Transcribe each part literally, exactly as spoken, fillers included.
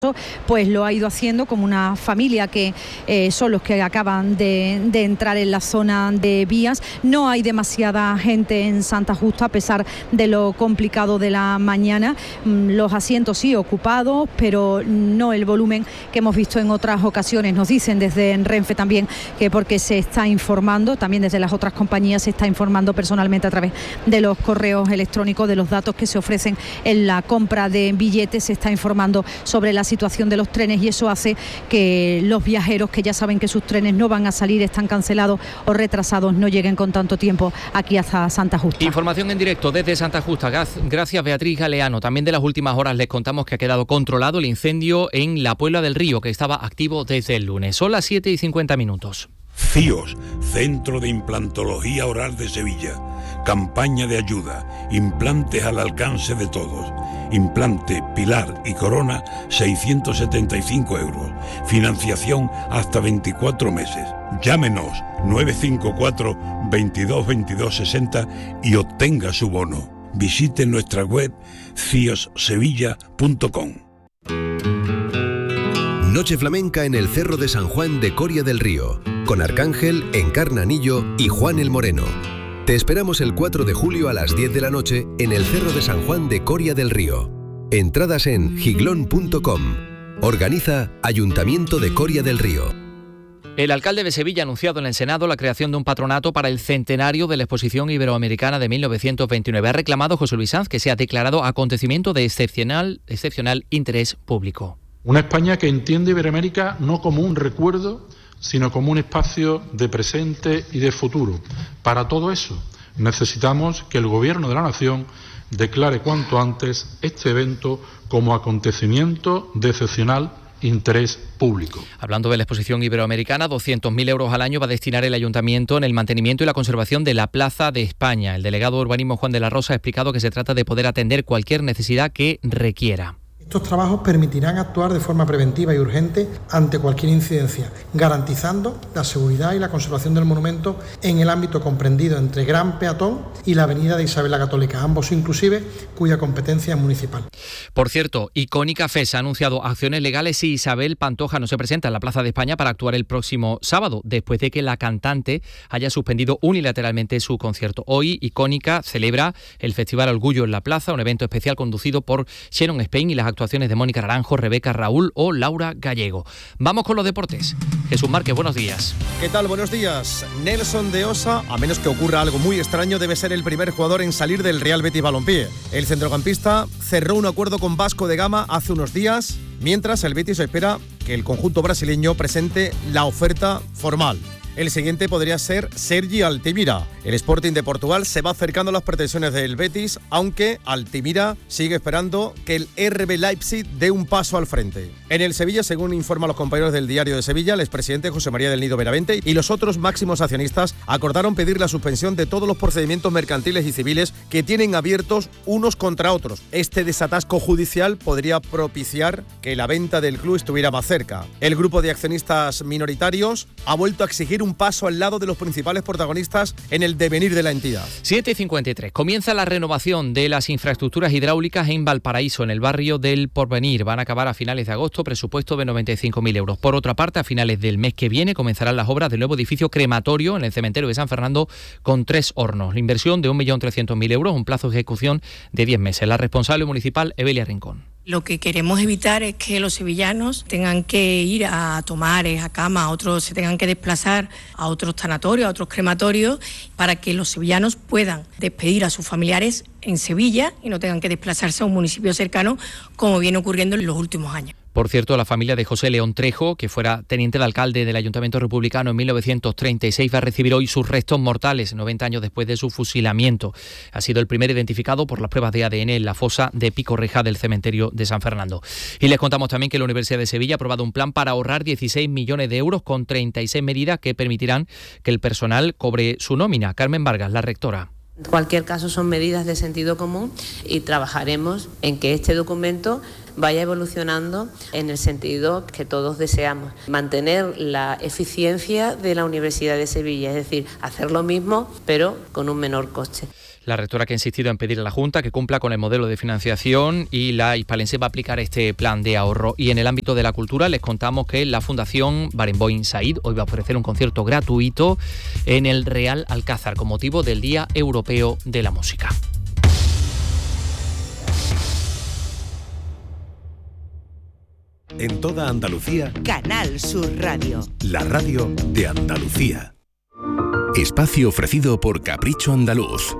pues lo ha ido haciendo como una familia que eh, son los que acaban de, de entrar en la zona de vías. No hay demasiada gente en Santa Justa a pesar de lo complicado de la mañana. Los asientos sí ocupados, pero no el volumen que hemos visto en otras ocasiones. Nos dicen desde Renfe también que porque se está informando, también desde las otras compañías se está informando personalmente a través de los correos electrónicos, de los datos que se ofrecen en la compra de billetes, se está informando sobre la situación de los trenes y eso hace que los viajeros que ya saben que sus trenes no van a salir, están cancelados o retrasados, no lleguen con tanto tiempo aquí hasta Santa Justa. Información en directo desde Santa Justa. Gracias, Beatriz Galeano. También de las últimas horas les contamos que ha quedado controlado el incendio en la Puebla del Río, que estaba activo desde el lunes. Son las siete y cincuenta minutos. CIOS, Centro de Implantología Oral de Sevilla. Campaña de ayuda. Implantes al alcance de todos. Implante, pilar y corona, seiscientos setenta y cinco euros. Financiación hasta veinticuatro meses. Llámenos nueve cinco cuatro, veintidós, veintidós, sesenta y obtenga su bono. Visite nuestra web cios sevilla punto com. Noche flamenca en el Cerro de San Juan de Coria del Río, con Arcángel, Encarnanillo y Juan el Moreno. Te esperamos el cuatro de julio a las diez de la noche en el Cerro de San Juan de Coria del Río. Entradas en giglón punto com. Organiza Ayuntamiento de Coria del Río. El alcalde de Sevilla ha anunciado en el Senado la creación de un patronato para el centenario de la Exposición Iberoamericana de mil novecientos veintinueve. Ha reclamado José Luis Sanz que sea declarado acontecimiento de excepcional, excepcional interés público. Una España que entiende Iberoamérica no como un recuerdo, sino como un espacio de presente y de futuro. Para todo eso necesitamos que el Gobierno de la Nación declare cuanto antes este evento como acontecimiento de excepcional interés público. Hablando de la exposición iberoamericana, doscientos mil euros al año va a destinar el ayuntamiento en el mantenimiento y la conservación de la Plaza de España. El delegado de urbanismo Juan de la Rosa ha explicado que se trata de poder atender cualquier necesidad que requiera. Estos trabajos permitirán actuar de forma preventiva y urgente ante cualquier incidencia, garantizando la seguridad y la conservación del monumento en el ámbito comprendido entre Gran Peatón y la avenida de Isabel la Católica, ambos inclusive cuya competencia es municipal. Por cierto, Icónica Fest ha anunciado acciones legales si Isabel Pantoja no se presenta en la Plaza de España para actuar el próximo sábado, después de que la cantante haya suspendido unilateralmente su concierto. Hoy Icónica celebra el Festival Orgullo en la Plaza, un evento especial conducido por Sharon Spain y las actuaciones de Mónica Naranjo, Rebeca Raúl o Laura Gallego. Vamos con los deportes. Jesús Márquez, buenos días. ¿Qué tal? Buenos días. Nelson de Osa, a menos que ocurra algo muy extraño, debe ser el primer jugador en salir del Real Betis Balompié. El centrocampista cerró un acuerdo con Vasco de Gama hace unos días, mientras el Betis espera que el conjunto brasileño presente la oferta formal. El siguiente podría ser Sergi Altimira. El Sporting de Portugal se va acercando a las pretensiones del Betis, aunque Altimira sigue esperando que el R B Leipzig dé un paso al frente. En el Sevilla, según informan los compañeros del Diario de Sevilla, el expresidente José María del Nido Benavente y los otros máximos accionistas acordaron pedir la suspensión de todos los procedimientos mercantiles y civiles que tienen abiertos unos contra otros. Este desatasco judicial podría propiciar que la venta del club estuviera más cerca. El grupo de accionistas minoritarios ha vuelto a exigir un paso al lado de los principales protagonistas en el devenir de la entidad. siete y cincuenta y tres. Comienza la renovación de las infraestructuras hidráulicas en Valparaíso, en el barrio del Porvenir. Van a acabar a finales de agosto, presupuesto de noventa y cinco mil euros. Por otra parte, a finales del mes que viene comenzarán las obras del nuevo edificio crematorio en el cementerio de San Fernando con tres hornos. La inversión de un millón trescientos mil euros, un plazo de ejecución de diez meses. La responsable municipal, Evelia Rincón. Lo que queremos evitar es que los sevillanos tengan que ir a tomar a cama, a otros se tengan que desplazar a otros tanatorios, a otros crematorios, para que los sevillanos puedan despedir a sus familiares en Sevilla y no tengan que desplazarse a un municipio cercano, como viene ocurriendo en los últimos años. Por cierto, la familia de José León Trejo, que fuera teniente de alcalde del Ayuntamiento Republicano en mil novecientos treinta y seis, va a recibir hoy sus restos mortales, noventa años después de su fusilamiento. Ha sido el primer identificado por las pruebas de A D N en la fosa de Pico Reja del cementerio de San Fernando. Y les contamos también que la Universidad de Sevilla ha aprobado un plan para ahorrar dieciséis millones de euros con treinta y seis medidas que permitirán que el personal cobre su nómina. Carmen Vargas, la rectora. En cualquier caso, son medidas de sentido común y trabajaremos en que este documento vaya evolucionando en el sentido que todos deseamos, mantener la eficiencia de la Universidad de Sevilla, es decir, hacer lo mismo pero con un menor coste. La rectora que ha insistido en pedir a la Junta que cumpla con el modelo de financiación y la hispalense va a aplicar este plan de ahorro. Y en el ámbito de la cultura les contamos que la Fundación Barenboim Said hoy va a ofrecer un concierto gratuito en el Real Alcázar con motivo del Día Europeo de la Música. En toda Andalucía, Canal Sur Radio. La radio de Andalucía. Espacio ofrecido por Capricho Andaluz.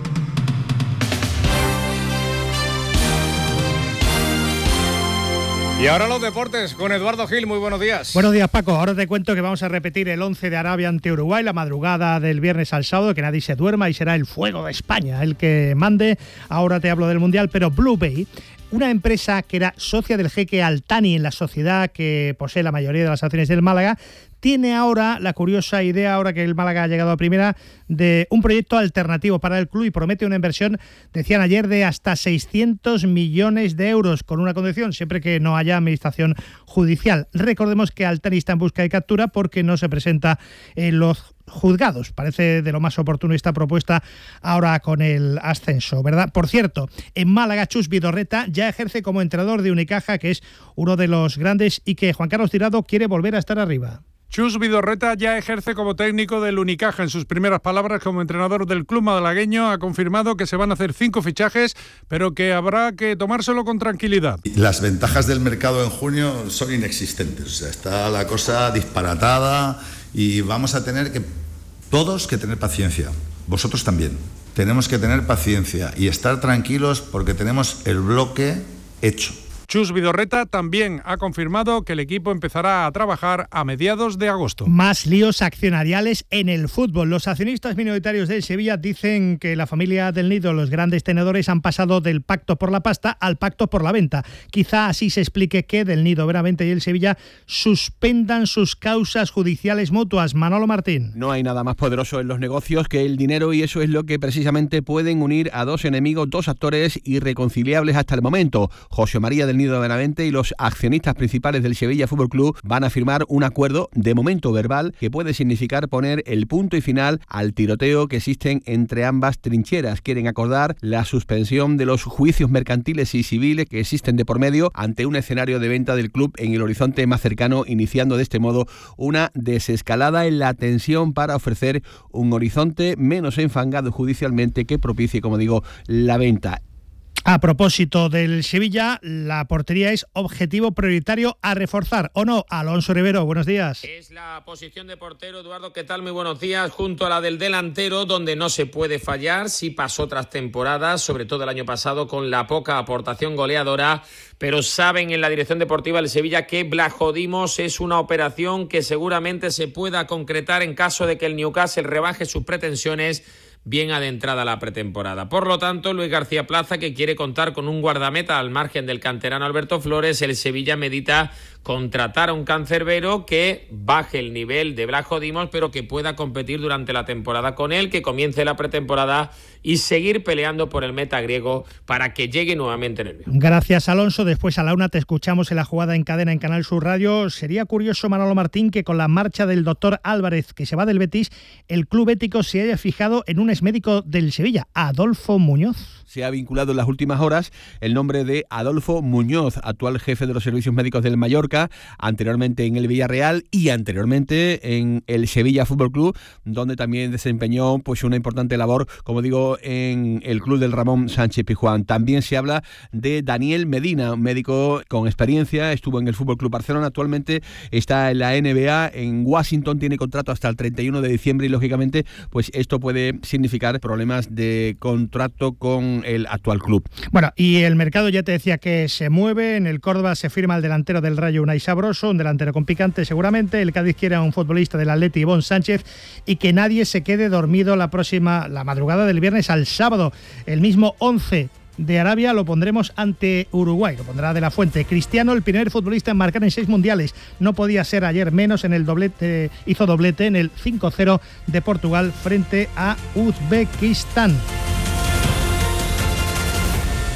Y ahora los deportes con Eduardo Gil. Muy buenos días. Buenos días, Paco. Ahora te cuento que vamos a repetir el once de Arabia ante Uruguay la madrugada del viernes al sábado, que nadie se duerma y será el fuego de España el que mande. Ahora te hablo del Mundial, pero Blue Bay, una empresa que era socia del jeque Al Thani en la sociedad que posee la mayoría de las acciones del Málaga, tiene ahora la curiosa idea, ahora que el Málaga ha llegado a primera, de un proyecto alternativo para el club y promete una inversión, decían ayer, de hasta seiscientos millones de euros, con una condición, siempre que no haya administración judicial. Recordemos que Al Thani está en busca de captura porque no se presenta en los juzgados. Parece de lo más oportuno esta propuesta ahora con el ascenso, ¿verdad? Por cierto, en Málaga, Chus Vidorreta ya ejerce como entrenador de Unicaja, que es uno de los grandes, y que Juan Carlos Tirado quiere volver a estar arriba. Chus Vidorreta ya ejerce como técnico del Unicaja. En sus primeras palabras como entrenador del club malagueño ha confirmado que se van a hacer cinco fichajes, pero que habrá que tomárselo con tranquilidad. Las ventajas del mercado en junio son inexistentes, o sea, está la cosa disparatada y vamos a tener que todos que tener paciencia. Vosotros también. Tenemos que tener paciencia y estar tranquilos porque tenemos el bloque hecho. Chus Vidorreta también ha confirmado que el equipo empezará a trabajar a mediados de agosto. Más líos accionariales en el fútbol. Los accionistas minoritarios del Sevilla dicen que la familia del Nido, los grandes tenedores, han pasado del pacto por la pasta al pacto por la venta. Quizá así se explique que del Nido, Benavente y el Sevilla suspendan sus causas judiciales mutuas. Manolo Martín. No hay nada más poderoso en los negocios que el dinero, y eso es lo que precisamente pueden unir a dos enemigos, dos actores irreconciliables hasta el momento. José María del Nido de Benavente y los accionistas principales del Sevilla Fútbol Club van a firmar un acuerdo, de momento verbal, que puede significar poner el punto y final al tiroteo que existen entre ambas trincheras. Quieren acordar la suspensión de los juicios mercantiles y civiles que existen de por medio ante un escenario de venta del club en el horizonte más cercano, iniciando de este modo una desescalada en la tensión para ofrecer un horizonte menos enfangado judicialmente que propicie, como digo, la venta. A propósito del Sevilla, la portería es objetivo prioritario a reforzar, ¿o no? Alonso Rivero, buenos días. Es la posición de portero, Eduardo, ¿qué tal? Muy buenos días. Junto a la del delantero, donde no se puede fallar. Sí pasó otras temporadas, sobre todo el año pasado, con la poca aportación goleadora, pero saben en la dirección deportiva del Sevilla que Blajodimos es una operación que seguramente se pueda concretar en caso de que el Newcastle rebaje sus pretensiones bien adentrada la pretemporada. Por lo tanto, Luis García Plaza, que quiere contar con un guardameta al margen del canterano Alberto Flores, el Sevilla medita contratar a un cancerbero que baje el nivel de Blajodimos, pero que pueda competir durante la temporada con él, que comience la pretemporada y seguir peleando por el meta griego para que llegue nuevamente en el mismo. Gracias, Alonso. Después a la una te escuchamos en la jugada en cadena en Canal Sur Radio. Sería curioso, Manolo Martín, que con la marcha del doctor Álvarez, que se va del Betis, el club ético se haya fijado en un exmédico del Sevilla, Adolfo Muñoz. Se ha vinculado en las últimas horas el nombre de Adolfo Muñoz, actual jefe de los servicios médicos del Mallorca, anteriormente en el Villarreal y anteriormente en el Sevilla Fútbol Club, donde también desempeñó pues una importante labor, como digo, en el club del Ramón Sánchez Pizjuán. También se habla de Daniel Medina, un médico con experiencia, estuvo en el Fútbol Club Barcelona, actualmente está en la N B A, en Washington, tiene contrato hasta el treinta y uno de diciembre y lógicamente pues esto puede significar problemas de contrato con el actual club. Bueno, y el mercado ya te decía que se mueve. En el Córdoba se firma el delantero del Rayo, Unai Sabroso, un delantero con picante seguramente. El Cádiz quiere a un futbolista del Atleti, Ivonne Sánchez, y que nadie se quede dormido la próxima, la madrugada del viernes al sábado. El mismo once de Arabia lo pondremos ante Uruguay, lo pondrá De la Fuente. Cristiano, el primer futbolista en marcar en seis mundiales, no podía ser ayer menos en el doblete, hizo doblete en el cinco cero de Portugal frente a Uzbekistán.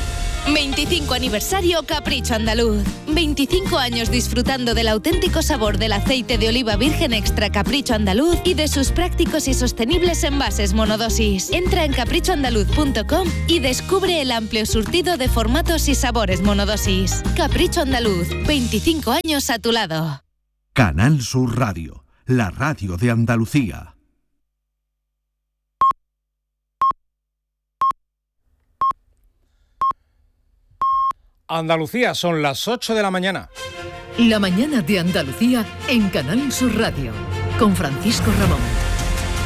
veinticinco aniversario Capricho Andaluz. veinticinco años disfrutando del auténtico sabor del aceite de oliva virgen extra Capricho Andaluz y de sus prácticos y sostenibles envases monodosis. Entra en capricho andaluz punto com y descubre el amplio surtido de formatos y sabores monodosis. Capricho Andaluz, veinticinco años a tu lado. Canal Sur Radio, la radio de Andalucía. Andalucía, son las ocho de la mañana. La mañana de Andalucía en Canal Sur Radio, con Francisco Ramón.